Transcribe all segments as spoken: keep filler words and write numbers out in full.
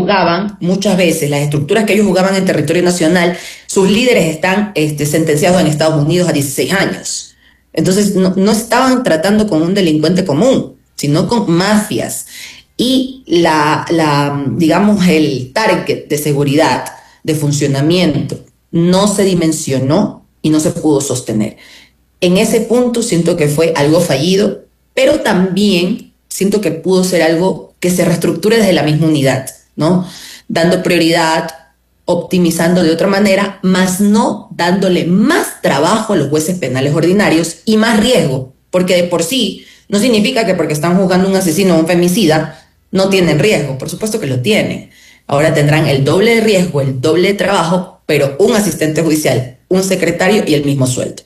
jugaban, muchas veces, las estructuras que ellos jugaban en territorio nacional, sus líderes están este, sentenciados en Estados Unidos a dieciséis años. Entonces, no, no estaban tratando con un delincuente común, sino con mafias. Y la, la, digamos, el target de seguridad, de funcionamiento, no se dimensionó y no se pudo sostener. En ese punto siento que fue algo fallido, pero también siento que pudo ser algo que se reestructure desde la misma unidad, ¿no? Dando prioridad, optimizando de otra manera, más no dándole más trabajo a los jueces penales ordinarios y más riesgo, porque de por sí no significa que porque están juzgando un asesino o un femicida no tienen riesgo, por supuesto que lo tienen. Ahora tendrán el doble de riesgo, el doble de trabajo, pero un asistente judicial, un secretario y el mismo sueldo.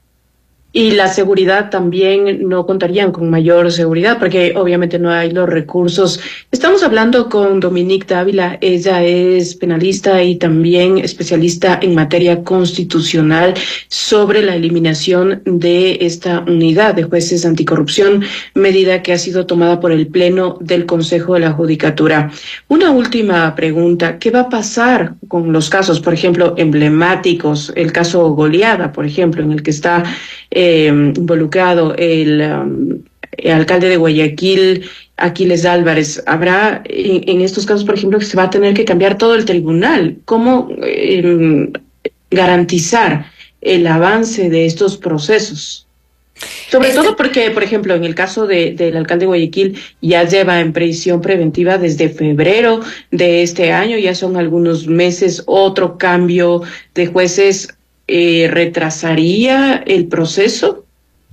Y la seguridad también no contarían con mayor seguridad porque obviamente no hay los recursos. Estamos hablando con Dominique Dávila, ella es penalista y también especialista en materia constitucional sobre la eliminación de esta unidad de jueces anticorrupción, medida que ha sido tomada por el Pleno del Consejo de la Judicatura. Una última pregunta, ¿qué va a pasar con los casos, por ejemplo, emblemáticos, el caso Goleada, por ejemplo, en el que está Eh, involucrado el, um, el alcalde de Guayaquil, Aquiles Álvarez? Habrá en, en estos casos, por ejemplo, que se va a tener que cambiar todo el tribunal. ¿Cómo eh, garantizar el avance de estos procesos? Sobre este... todo porque, por ejemplo, en el caso de, del alcalde de Guayaquil ya lleva en prisión preventiva desde febrero de este año, ya son algunos meses. Otro cambio de jueces Eh, ¿retrasaría el proceso?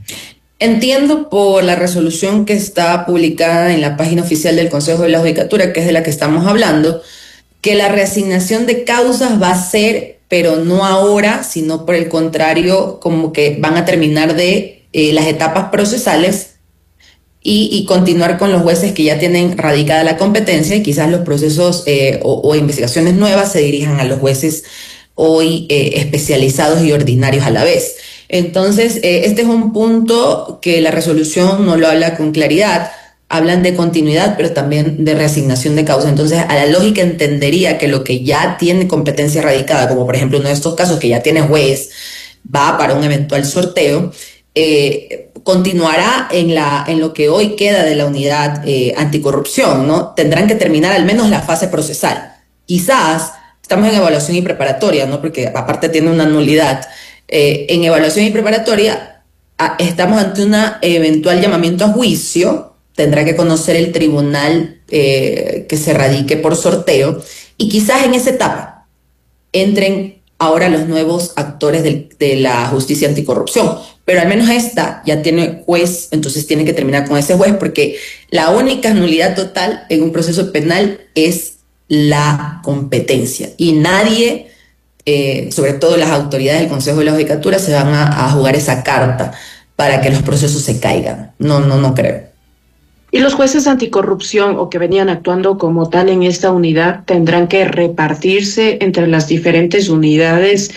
Entiendo por la resolución que está publicada en la página oficial del Consejo de la Judicatura, que es de la que estamos hablando, que la reasignación de causas va a ser, pero no ahora, sino por el contrario, como que van a terminar de eh, las etapas procesales y, y continuar con los jueces que ya tienen radicada la competencia, y quizás los procesos eh, o, o investigaciones nuevas se dirijan a los jueces hoy eh, especializados y ordinarios a la vez. Entonces, eh, este es un punto que la resolución no lo habla con claridad. Hablan de continuidad, pero también de reasignación de causa. Entonces, a la lógica entendería que lo que ya tiene competencia radicada, como por ejemplo uno de estos casos que ya tiene juez, va para un eventual sorteo, eh, continuará en, la, en lo que hoy queda de la unidad eh, anticorrupción, ¿no? Tendrán que terminar al menos la fase procesal. Quizás estamos en evaluación y preparatoria, ¿no? Porque aparte tiene una nulidad. Eh, en evaluación y preparatoria a, estamos ante un eventual llamamiento a juicio. Tendrá que conocer el tribunal eh, que se radique por sorteo. Y quizás en esa etapa entren ahora los nuevos actores del, de la justicia anticorrupción. Pero al menos esta ya tiene juez, entonces tiene que terminar con ese juez, porque la única nulidad total en un proceso penal es la competencia, y nadie, eh, sobre todo las autoridades del Consejo de la Judicatura, se van a, a jugar esa carta para que los procesos se caigan. No, no, no creo. ¿Y los jueces anticorrupción o que venían actuando como tal en esta unidad tendrán que repartirse entre las diferentes unidades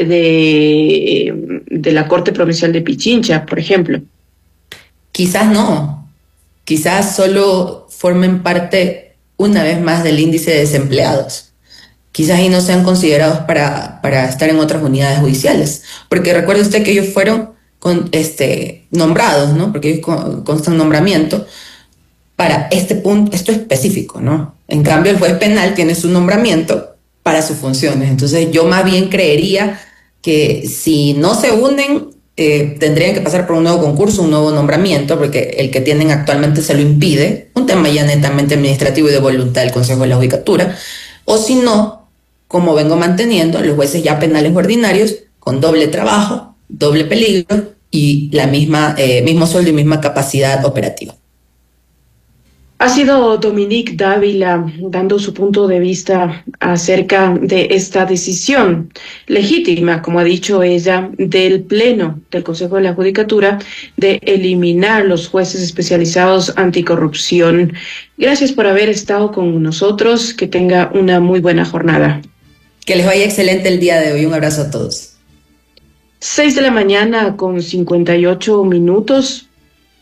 de, de la Corte Provincial de Pichincha, por ejemplo? Quizás no. Quizás solo formen parte una vez más del índice de desempleados. Quizás ahí no sean considerados para, para estar en otras unidades judiciales. Porque recuerde usted que ellos fueron con, este, nombrados, ¿no? Porque ellos con, constan nombramiento para este punto, esto específico, ¿no? En cambio, el juez penal tiene su nombramiento para sus funciones. Entonces, yo más bien creería que si no se unen, Eh, tendrían que pasar por un nuevo concurso, un nuevo nombramiento, porque el que tienen actualmente se lo impide, un tema ya netamente administrativo y de voluntad del Consejo de la Judicatura, o si no, como vengo manteniendo, los jueces ya penales ordinarios con doble trabajo, doble peligro y la misma, eh, mismo sueldo y misma capacidad operativa. Ha sido Dominique Dávila dando su punto de vista acerca de esta decisión legítima, como ha dicho ella, del Pleno del Consejo de la Judicatura de eliminar los jueces especializados anticorrupción. Gracias por haber estado con nosotros. Que tenga una muy buena jornada. Que les vaya excelente el día de hoy. Un abrazo a todos. Seis de la mañana con cincuenta y ocho minutos.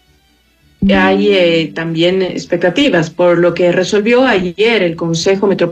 Hay eh, también expectativas por lo que resolvió ayer el Consejo Metropolitano